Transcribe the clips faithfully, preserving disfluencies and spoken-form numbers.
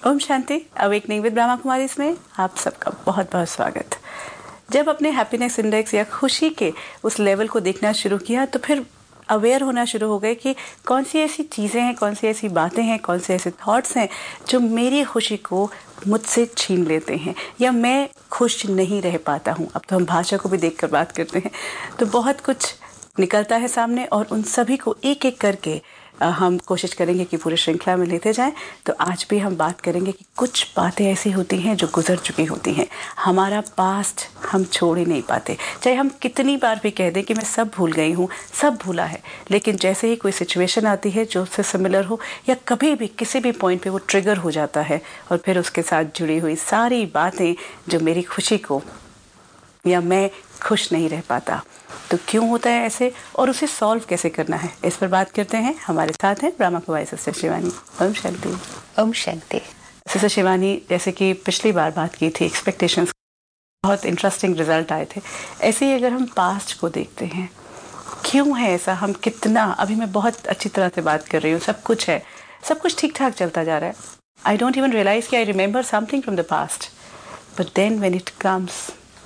Om Shanti. Awakening with Brahma Kumari में आप सबका बहुत बहुत स्वागत। जब अपने हैप्पीनेस इंडेक्स या खुशी के उस लेवल को देखना शुरू किया तो फिर अवेयर होना शुरू हो गए कि कौन सी ऐसी चीज़ें हैं, कौन सी ऐसी बातें हैं, कौन से ऐसे थॉट्स हैं जो मेरी खुशी को मुझसे छीन लेते हैं या मैं खुश नहीं रह पाता हूँ। अब तो हम भाषा को भी देखकर बात करते हैं तो बहुत कुछ निकलता है सामने और उन सभी को एक एक करके हम कोशिश करेंगे कि पूरी श्रृंखला में लेते जाएं। तो आज भी हम बात करेंगे कि कुछ बातें ऐसी होती हैं जो गुजर चुकी होती हैं। हमारा पास्ट हम छोड़ ही नहीं पाते, चाहे हम कितनी बार भी कह दें कि मैं सब भूल गई हूँ, सब भूला है, लेकिन जैसे ही कोई सिचुएशन आती है जो उससे सिमिलर हो या कभी भी किसी भी पॉइंट पे वो ट्रिगर हो जाता है और फिर उसके साथ जुड़ी हुई सारी बातें जो मेरी खुशी को या मैं खुश नहीं रह पाता, तो क्यों होता है ऐसे और उसे सॉल्व कैसे करना है, इस पर बात करते हैं। हमारे साथ हैं ब्रह्मा कुमारी सिस्टर शिवानी। ओम शांति। ओम शांति। सिस्टर शिवानी, जैसे कि पिछली बार बात की थी, एक्सपेक्टेशंस, बहुत इंटरेस्टिंग रिजल्ट आए थे। ऐसे ही अगर हम पास्ट को देखते हैं, क्यों है ऐसा, हम कितना, अभी मैं बहुत अच्छी तरह से बात कर रही हूँ, सब कुछ है, सब कुछ ठीक ठाक चलता जा रहा है, आई डोंट इवन रियलाइज कि I remember something from the past, but then when it comes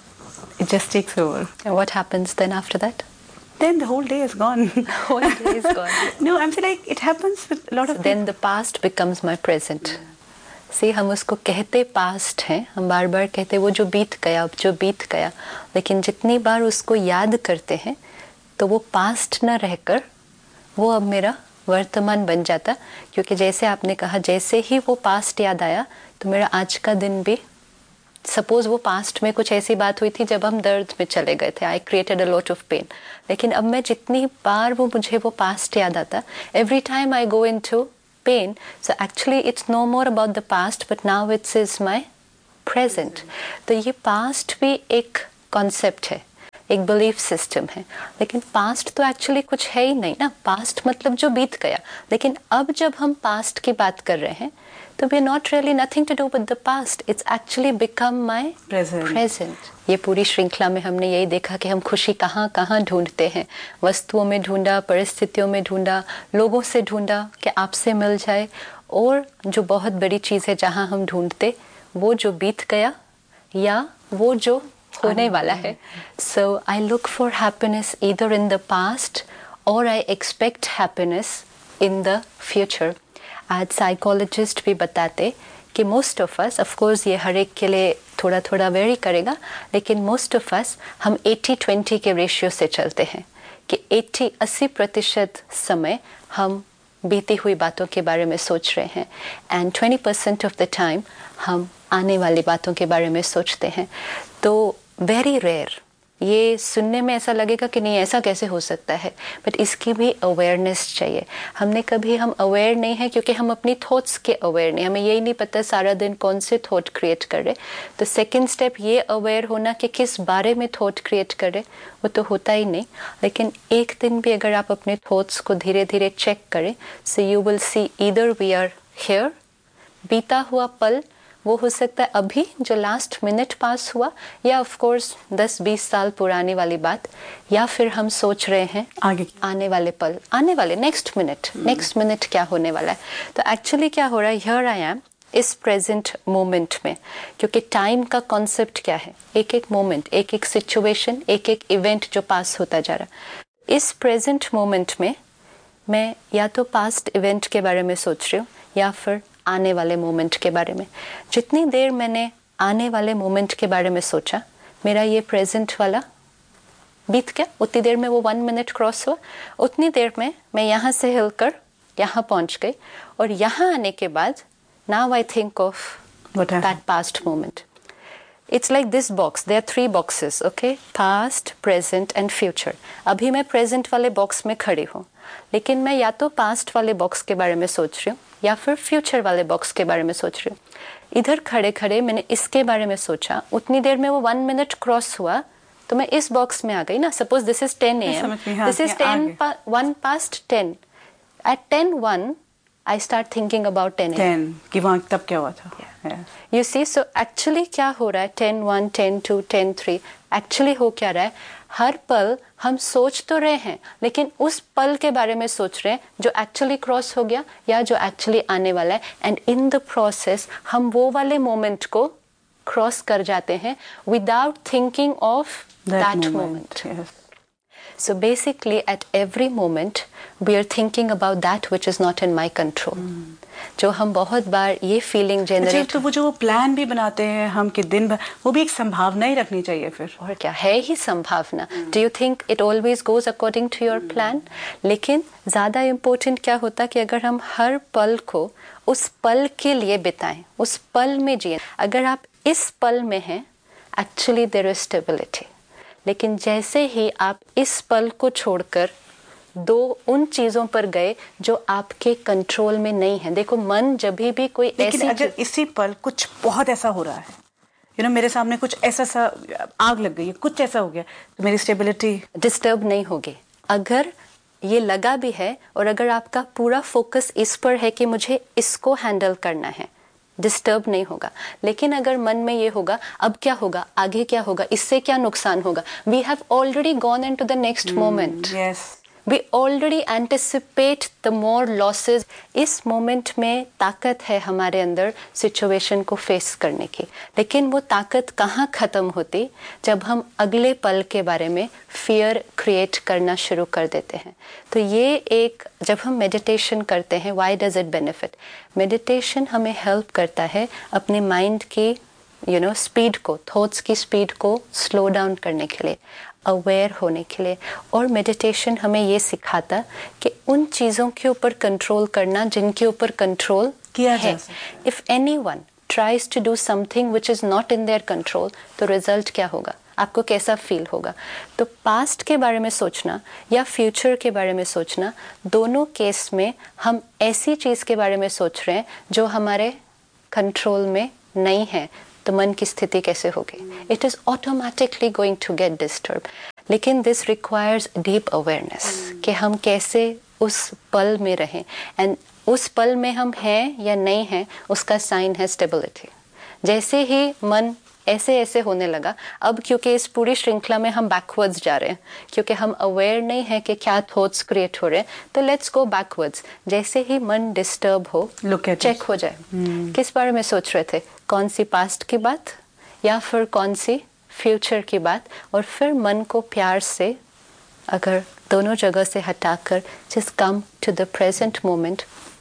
it just takes over. And what happens then after that? Then the whole day is gone. The whole day is gone. No, I'm saying like it happens with a lot of so then the past becomes my present. See, हम उसको कहते past हैं, हम बार बार कहते वो जो बीत गया, अब जो बीत गया, लेकिन जितनी बार उसको याद करते हैं तो वो past न रहकर वो अब मेरा वर्तमान बन जाता, क्योंकि जैसे आपने कहा, जैसे ही वो past याद आया तो मेरा आज का दिन भी, सपोज वो पास्ट में कुछ ऐसी बात हुई थी जब हम दर्द में चले गए थे, I created a lot of pen, लेकिन अब मैं जितनी बार वो मुझे वो पास्ट याद आता, every time I go in to pen, so actually it's no more about the past but now it's is my present. तो ये पास्ट भी एक कॉन्सेप्ट है, एक बिलीफ सिस्टम है, लेकिन पास्ट तो एक्चुअली कुछ है ही नहीं ना। पास्ट मतलब जो बीत गया, लेकिन अब जब हम पास्ट की बात कर रहे हैं तो we are not really nothing to do with the past, it's actually become my present. ये पूरी श्रृंखला में हमने यही देखा कि हम खुशी कहाँ कहाँ ढूंढते हैं, वस्तुओं में ढूंढा, परिस्थितियों में ढूंढा, लोगों से ढूंढा कि आपसे मिल जाए, और जो बहुत बड़ी चीज़ है जहाँ हम ढूंढते वो जो बीत गया या वो जो होने वाला है। सो I look for happiness either in the past और I expect happiness in the future. आज साइकोलॉजिस्ट भी बताते कि most of us, of course ये हर एक के लिए थोड़ा थोड़ा वेरी करेगा, लेकिन मोस्ट ऑफ अस हम अस्सी बीस के रेशियो से चलते हैं कि अस्सी अस्सी प्रतिशत समय हम बीती हुई बातों के बारे में सोच रहे हैं and twenty percent of the time हम आने वाली बातों के बारे में सोचते हैं। तो वेरी रेयर, ये सुनने में ऐसा लगेगा कि नहीं ऐसा कैसे हो सकता है, बट इसकी भी अवेयरनेस चाहिए। हमने कभी हम अवेयर नहीं है क्योंकि हम अपनी थॉट्स के अवेयर नहीं, हमें यही नहीं पता सारा दिन कौन से थॉट क्रिएट कर रहे। तो सेकंड स्टेप ये अवेयर होना कि किस बारे में थॉट क्रिएट कर रहे, वो तो होता ही नहीं, लेकिन एक दिन भी अगर आप अपने थॉट्स को धीरे धीरे चेक करें, so you will see either we are here, बीता हुआ पल वो हो सकता है अभी जो लास्ट मिनट पास हुआ, या ऑफ कोर्स दस बीस साल पुरानी वाली बात, या फिर हम सोच रहे हैं आगे आने वाले पल, आने वाले नेक्स्ट मिनट, नेक्स्ट मिनट क्या होने वाला है। तो एक्चुअली क्या हो रहा है, हियर आई एम, इस प्रेजेंट मोमेंट में, क्योंकि टाइम का कॉन्सेप्ट क्या है, एक एक मोमेंट, एक एक सिचुएशन, एक एक इवेंट जो पास होता जा रहा है। इस प्रेजेंट मोमेंट में मैं या तो पास्ट इवेंट के बारे में सोच रही हूँ या फिर आने वाले मोमेंट के बारे में। जितनी देर मैंने आने वाले मोमेंट के बारे में सोचा, मेरा ये प्रेजेंट वाला बीत गया, उतनी देर में वो वन मिनट क्रॉस हुआ, उतनी देर में मैं यहाँ से हिलकर यहाँ पहुँच गई, और यहाँ आने के बाद now I think of that past moment. It's like this box, there are three boxes, okay, past, present and future. अभी मैं प्रेजेंट वाले बॉक्स में खड़ी हूँ, लेकिन मैं या तो पास्ट वाले बॉक्स के बारे में सोच रही हूँ या फिर फ्यूचर वाले बॉक्स के बारे में सोच रही हूँ। इधर खड़े खड़े मैंने इसके बारे में सोचा, उतनी देर में वो वन मिनट क्रॉस हुआ तो मैं इस बॉक्स में आ गई ना। Suppose this is ten A M, this is ten one past ten, eight ten one I start thinking about ten ten कि वहाँ तब क्या हुआ था। यू सी, सो एक्चुअली क्या हो रहा है, ten one, ten to, ten three, actually हो क्या रहा है, हर पल हम सोच तो रहे हैं लेकिन उस पल के बारे में सोच रहे हैं जो एक्चुअली क्रॉस हो गया या जो एक्चुअली आने वाला है, एंड इन द प्रोसेस हम वो वाले मोमेंट को क्रॉस कर जाते हैं without thinking of that moment. So basically at every moment we are thinking about that which is not in my control. hmm. जो हम बहुत बार ये फीलिंग जनरेट, तो वो जो प्लान भी बनाते हैं हम कि दिन भर, वो भी एक संभावना ही रखनी चाहिए फिर. और क्या है ही संभावना. Do you think it always goes according to your plan? लेकिन ज़्यादा इम्पोर्टेंट क्या होता कि अगर हम हर पल को उस पल के लिए बिताएं, उस पल में जिए. अगर आप इस पल में हैं, एक्चुअली देयर इज स्टेबिलिटी. लेकिन जैसे ही आप इस पल को छोड़कर दो उन चीजों पर गए जो आपके कंट्रोल में नहीं है. देखो, मन जब भी कोई लेकिन ऐसी अगर इसी पल कुछ बहुत ऐसा हो रहा है, यू नो मेरे सामने कुछ ऐसा सा आग लग गई है, कुछ ऐसा हो गया, तो मेरी स्टेबिलिटी डिस्टर्ब नहीं होगी. अगर ये लगा भी है और अगर आपका पूरा फोकस इस पर है कि मुझे इसको हैंडल करना है, डिस्टर्ब नहीं होगा. लेकिन अगर मन में ये होगा अब क्या होगा, आगे क्या होगा, इससे क्या नुकसान होगा, we have already gone into the next moment. Yes, we already anticipate the more losses. इस मोमेंट में ताकत है हमारे अंदर सिचुएशन को फेस करने की. लेकिन वो ताकत कहाँ ख़त्म होती, जब हम अगले पल के बारे में फियर क्रिएट करना शुरू कर देते हैं. तो ये एक, जब हम मेडिटेशन करते हैं, why does it benefit? Meditation हमें हेल्प करता है अपने माइंड की यू नो स्पीड को, थॉट्स की स्पीड को स्लो डाउन करने के लिए, अवेयर होने के लिए. और मेडिटेशन हमें ये सिखाता कि उन चीज़ों के ऊपर कंट्रोल करना जिनके ऊपर कंट्रोल किया है. If anyone tries to do something which is not in their control, तो रिजल्ट क्या होगा, आपको कैसा फील होगा? तो पास्ट के बारे में सोचना या फ्यूचर के बारे में सोचना, दोनों केस में हम ऐसी चीज़ के बारे में सोच रहे हैं जो हमारे कंट्रोल में नहीं है. तो मन की स्थिति कैसे होगी? It is automatically going to get disturb. लेकिन दिस रिक्वायर्स डीप अवेयरनेस कि हम कैसे उस पल में रहें, एंड उस पल में हम हैं या नहीं हैं, उसका साइन है स्टेबिलिटी. जैसे ही मन ऐसे ऐसे होने लगा, अब क्योंकि इस पूरी श्रृंखला में हम बैकवर्ड्स जा रहे हैं, क्योंकि हम अवेयर नहीं है कि क्या थॉट्स क्रिएट हो रहे हैं, तो लेट्स गो बैकवर्ड्स. जैसे ही मन डिस्टर्ब हो, चेक हो जाए hmm. किस बारे में सोच रहे थे, कौन सी पास्ट की बात या फिर कौन सी फ्यूचर की बात. और फिर मन को प्यार से, अगर दोनों जगह से हटाकर just come to the present moment.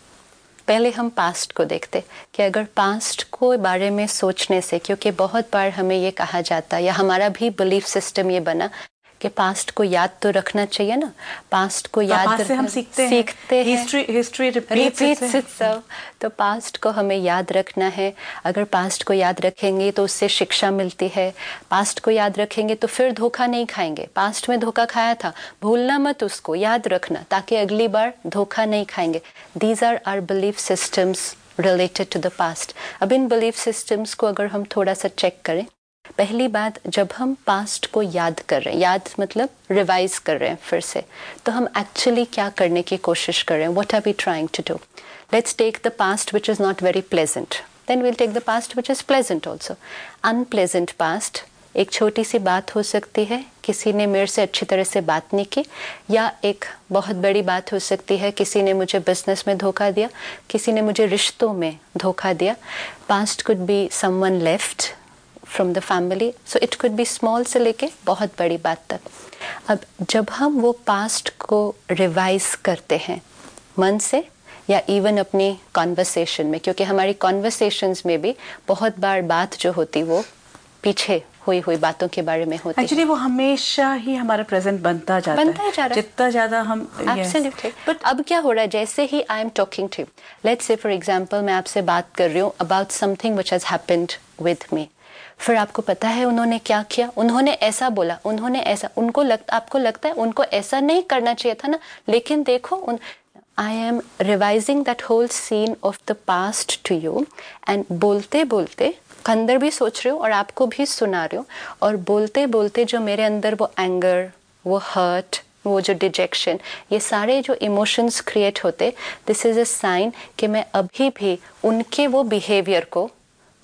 पहले हम पास्ट को देखते कि अगर पास्ट को बारे में सोचने से, क्योंकि बहुत बार हमें ये कहा जाता है या हमारा भी बिलीफ सिस्टम ये बना कि पास्ट को याद तो रखना चाहिए ना, पास्ट को याद से हम सीखते सीखते हैं, हिस्ट्री हिस्ट्री रिपीट्स इटसेल्फ. तो पास्ट को हमें याद रखना है. अगर पास्ट को याद रखेंगे तो उससे शिक्षा मिलती है. पास्ट को याद रखेंगे तो फिर धोखा नहीं खाएंगे. पास्ट में धोखा खाया था, भूलना मत, उसको याद रखना ताकि अगली बार धोखा नहीं खाएंगे. These are our belief systems related to the past. अब इन बिलीफ सिस्टम्स को अगर हम थोड़ा सा चेक करें, पहली बात, जब हम पास्ट को याद कर रहे हैं, याद मतलब रिवाइज कर रहे हैं फिर से, तो हम एक्चुअली क्या करने की कोशिश कर रहे हैं, what are we trying to do. Let's take the past which is not very pleasant, then will take the past which is pleasant also. Unpleasant past, एक छोटी सी बात हो सकती है, किसी ने मेरे से अच्छी तरह से बात नहीं की, या एक बहुत बड़ी बात हो सकती है, किसी ने मुझे बिजनेस में धोखा दिया, किसी ने मुझे रिश्तों में धोखा दिया. Past could be someone left from the family, so it could be small से लेके बहुत बड़ी बात तक. अब जब हम वो पास्ट को रिवाइज करते हैं मन से या इवन अपनी कॉन्वर्सेशन में, क्योंकि हमारी कॉन्वर्सेशंस में भी बहुत बार बात जो होती वो पीछे हुई हुई बातों के बारे में होती है. एक्चुअली वो हमेशा ही हमारा प्रेजेंट बनता जाता बनता है, जा रहा है. जितना ज्यादा हम एब्सोल्युटली. बट अब क्या हो रहा है, जैसे ही I am talking to, let's say for example मैं आपसे बात कर रही हूँ about something which has happened with me. फिर आपको पता है उन्होंने क्या किया, उन्होंने ऐसा बोला, उन्होंने ऐसा, उनको लग, आपको लगता है उनको ऐसा नहीं करना चाहिए था ना, लेकिन देखो उन, I am revising that whole scene of the past to you, and बोलते बोलते अंदर भी सोच रही हूँ और आपको भी सुना रही हूँ, और बोलते बोलते जो मेरे अंदर वो एंगर, वो हर्ट, वो जो डिजेक्शन, ये सारे जो इमोशंस क्रिएट होते, दिस इज़ अ साइन कि मैं अभी भी उनके वो बिहेवियर को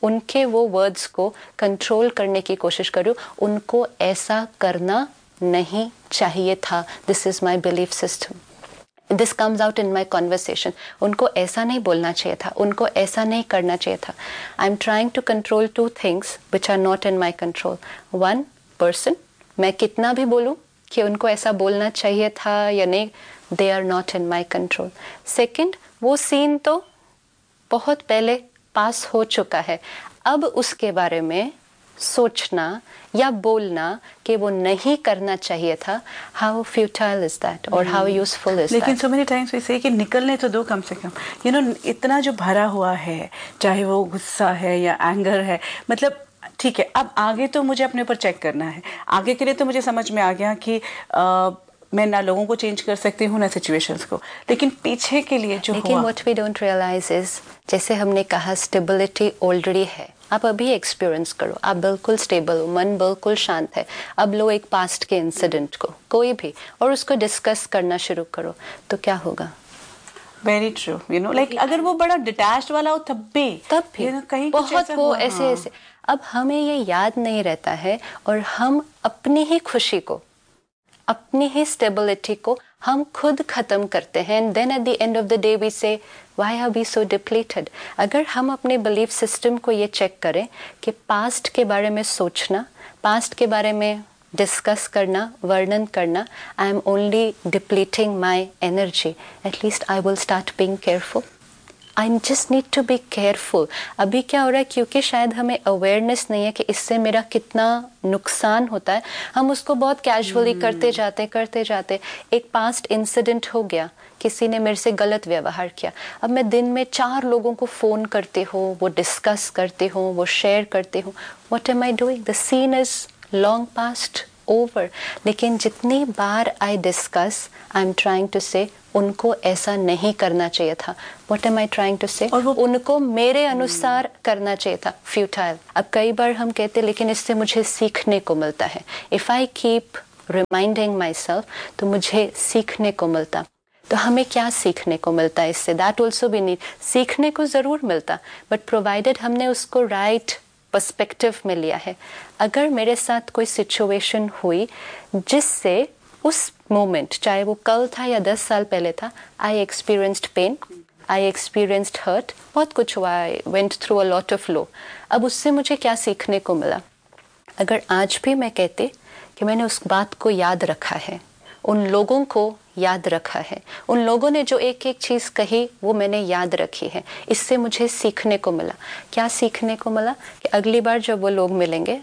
उनके वो वर्ड्स को कंट्रोल करने की कोशिश करूँ, उनको ऐसा करना नहीं चाहिए था. This is my belief system. This comes out in my conversation. उनको ऐसा नहीं बोलना चाहिए था, उनको ऐसा नहीं करना चाहिए था. I am trying to control two things which are not in my control. One, person, मैं कितना भी बोलूँ कि उनको ऐसा बोलना चाहिए था या नहीं, they are not in my control. Second, वो सीन तो बहुत पहले पास हो चुका है. अब उसके बारे में सोचना या बोलना कि वो नहीं करना चाहिए था, हाउ फ्यूटाइल इज दैट और हाउ यूजफुल इज दैट. लेकिन सो मेनी टाइम्स वी से कि निकलने तो दो कम से कम. यू नो इतना जो भरा हुआ है, चाहे वो गुस्सा है या एंगर है, मतलब ठीक है, अब आगे तो मुझे अपने ऊपर चेक करना है. आगे के लिए तो मुझे समझ में आ गया कि आ, मैं ना लोगों को चेंज कर सकती हूँ ना सिचुएशंस को, लेकिन पीछे के लिए जो लेकिन what we don't realise is, जैसे हमने कहा स्टेबिलिटी ऑलरेडी है. आप अभी एक्सपीरियंस करो, आप बिल्कुल स्टेबल हो, मन बिल्कुल शांत है. अब लो एक पास्ट के इंसिडेंट को, कोई भी, और उसको डिस्कस करना शुरू करो, तो क्या होगा? Very true. You know like अगर वो बड़ा डिटैच्ड वाला हो तब भी तब भी you know, कहीं बहुत वो ऐसे हाँ. ऐसे. अब हमें ये याद नहीं रहता है और हम अपनी ही खुशी को, अपनी ही स्टेबिलिटी को हम खुद खत्म करते हैं. And then at the end of the day we से why are we so depleted. अगर हम अपने बिलीफ सिस्टम को ये चेक करें कि पास्ट के बारे में सोचना, पास्ट के बारे में डिस्कस करना, वर्णन करना, I am only depleting my energy, at least I will start being careful. I just need to be careful. अभी क्या हो रहा है, क्योंकि शायद हमें अवेयरनेस नहीं है कि इससे मेरा कितना नुकसान होता है, हम उसको बहुत कैजुअली hmm. करते जाते करते जाते. एक पास्ट इंसिडेंट हो गया, किसी ने मेरे से गलत व्यवहार किया, अब मैं दिन में चार लोगों को फ़ोन करती हूँ, वो डिस्कस करती हूँ, वो शेयर करती हूँ. What am I doing? The scene is long past over. लेकिन जितनी बार I discuss, I am trying to से उनको ऐसा नहीं करना चाहिए था. What am I trying to से? उनको मेरे अनुसार hmm. करना चाहिए था. फ्यूटाइल. अब कई बार हम कहते लेकिन इससे मुझे सीखने को मिलता है. If I keep reminding my self, तो मुझे सीखने को मिलता. तो हमें क्या सीखने को मिलता है इससे? दैट ऑल्सो भी नीड. सीखने को ज़रूर मिलता, बट प्रोवाइडेड हमने उसको राइट पर्सपेक्टिव में लिया है. अगर मेरे साथ कोई सिचुएशन हुई जिससे उस मोमेंट, चाहे वो कल था या दस साल पहले था, I experienced pen, I experienced hurt, बहुत कुछ हुआ, I went through a lot of low. अब उससे मुझे क्या सीखने को मिला? अगर आज भी मैं कहती कि मैंने उस बात को याद रखा है, उन लोगों को याद रखा है, उन लोगों ने जो एक एक चीज़ कही वो मैंने याद रखी है, इससे मुझे सीखने को मिला. क्या सीखने को मिला? कि अगली बार जब वो लोग मिलेंगे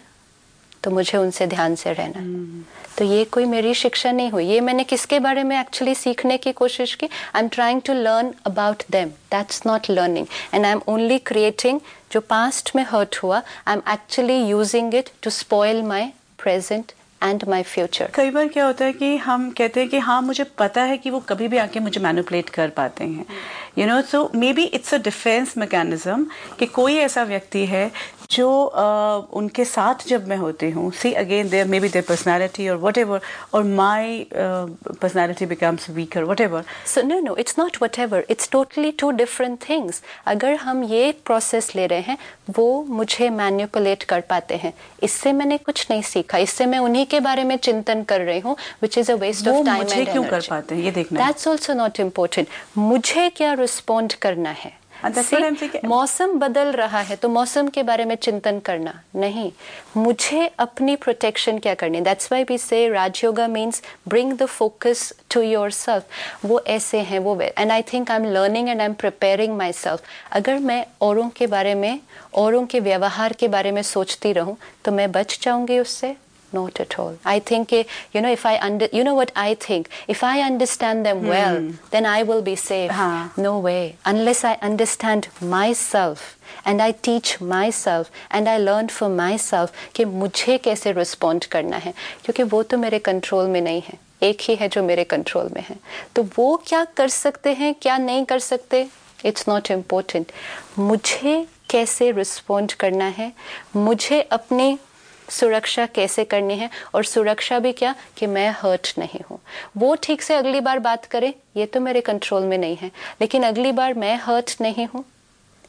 तो मुझे उनसे ध्यान से रहना. hmm. तो ये कोई मेरी शिक्षा नहीं हुई, ये मैंने किसके बारे में एक्चुअली सीखने की कोशिश की? I am trying to learn about them. That's not learning, and I am only creating. जो पास्ट में हर्ट हुआ, I am actually using it to spoil my present and my future. कई बार क्या होता है कि हम कहते हैं कि हाँ मुझे पता है कि वो कभी भी आके मुझे मैनिपुलेट कर पाते हैं, you know. So may be it's a defence mechanism कि कोई ऐसा व्यक्ति है जो uh, उनके साथ जब मैं होती हूँ, see again there may be their personality और वट एवर, और my personality becomes weaker what ever. So no no, it's not what ever, it's totally two different things. अगर हम ये प्रोसेस ले रहे हैं, वो मुझे मैनिपुलेट कर पाते हैं, इससे मैंने कुछ नहीं सीखा, इससे मैं उन्हीं के बारे में चिंतन कर रही हूँ, which is a waste of time and energy. क्यों कर पाते हैं ये देखना. That's also not important. मुझे क्या रिस्पॉन्ड करना है. See, मौसम बदल रहा है तो मौसम के बारे में चिंतन करना नहीं, मुझे अपनी प्रोटेक्शन क्या करनी. दैट्स व्हाई वी से Rajyoga means bring the focus to yourself. वो ऐसे हैं, वो वे, and I think I am learning and I am preparing my self. अगर मैं औरों के बारे में, औरों के व्यवहार के बारे में सोचती रहूं तो मैं बच जाऊंगी उससे. Not at all. I think, you know, if I under, you know what I think? If I understand them hmm. well, then I will be safe. Haan. No way. Unless I understand myself and I teach myself and I learn for myself कि मुझे कैसे respond करना है, क्योंकि वो तो मेरे control में नहीं है. एक ही है जो मेरे control में है. तो वो क्या कर सकते हैं, क्या नहीं कर सकते, it's not important. मुझे कैसे respond करना है, मुझे अपनी सुरक्षा कैसे करनी है, और सुरक्षा भी क्या कि मैं हर्ट नहीं हूँ. वो ठीक से अगली बार बात करें, ये तो मेरे कंट्रोल में नहीं है, लेकिन अगली बार मैं हर्ट नहीं हूँ,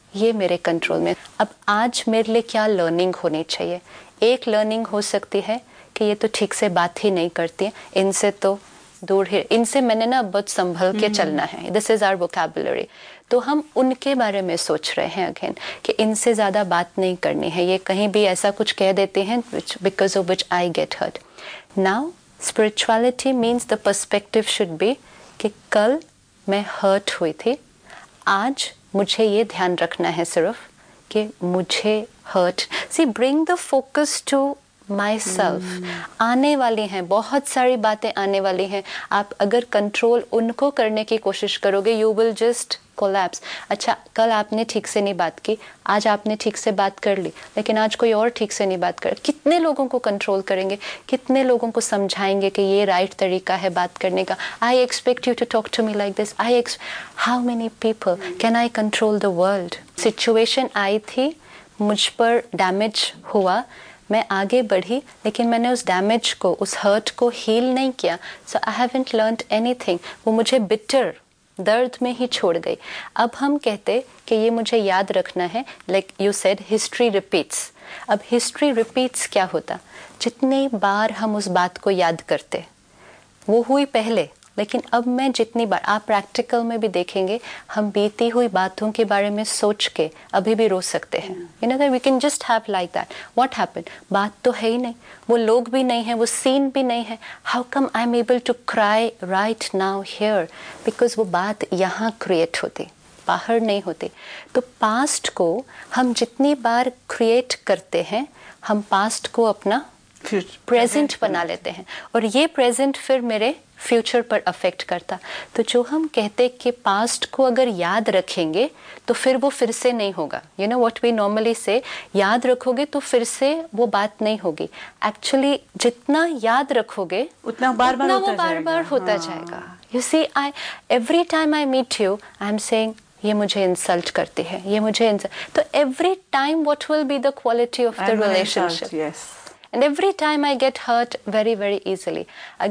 ये मेरे कंट्रोल में। अब आज मेरे लिए क्या लर्निंग होनी चाहिए? एक लर्निंग हो सकती है कि ये तो ठीक से बात ही नहीं करती है, इनसे तो दूर है, इनसे मैंने ना बहुत संभल के चलना है, दिस इज आवर वोकैबुलरी। तो हम उनके बारे में सोच रहे हैं अगेन कि इनसे ज़्यादा बात नहीं करनी है, ये कहीं भी ऐसा कुछ कह देते हैं which because of which I get hurt. Now spirituality means the perspective should be कि कल मैं हर्ट हुई थी, आज मुझे ये ध्यान रखना है सिर्फ कि मुझे hurt, C bring the focus to my self. आने वाली हैं बहुत सारी बातें, आने वाली हैं, आप अगर कंट्रोल उनको करने की कोशिश करोगे यू विल जस्ट कोलैप्स। अच्छा, कल आपने ठीक से नहीं बात की, आज आपने ठीक से बात कर ली, लेकिन आज कोई और ठीक से नहीं बात कर, कितने लोगों को कंट्रोल करेंगे, कितने लोगों को समझाएंगे कि ये राइट तरीका है बात करने का। I expect you to talk to me like this, I x how many people can I control the world. Situation आई थी, मुझ पर डैमेज हुआ, मैं आगे बढ़ी, लेकिन मैंने उस डैमेज को, उस हर्ट को हील नहीं किया, सो आई हैवंट लर्नड एनीथिंग। वो मुझे बिटर दर्द में ही छोड़ गई। अब हम कहते कि ये मुझे याद रखना है, like you said history repeats. अब हिस्ट्री रिपीट्स क्या होता? जितनी बार हम उस बात को याद करते, वो हुई पहले, लेकिन अब मैं जितनी बार, आप प्रैक्टिकल में भी देखेंगे, हम बीती हुई बातों के बारे में सोच के अभी भी रो सकते हैं। You know that we can just have like that, what happened, बात तो है ही नहीं, वो लोग भी नहीं है, वो सीन भी नहीं है, how come I am able to cry right now here? Because वो बात यहाँ क्रिएट होती, बाहर नहीं होती। तो पास्ट को हम जितनी बार क्रिएट करते हैं, हम पास्ट को अपना प्रेजेंट बना लेते हैं, और ये प्रेजेंट फिर मेरे फ्यूचर पर अफेक्ट करता। तो जो हम कहते कि पास्ट को अगर याद रखेंगे तो फिर वो फिर से नहीं होगा, you know what we normally से, याद रखोगे तो फिर से वो बात नहीं होगी। एक्चुअली जितना याद रखोगे उतना बार बार वो बार बार होता जाएगा। You see, I every time I meet you I am saying ये मुझे इंसल्ट करती है, ये मुझे insult, तो every time what will be the quality of the relationship, and every time I get hurt very very easily.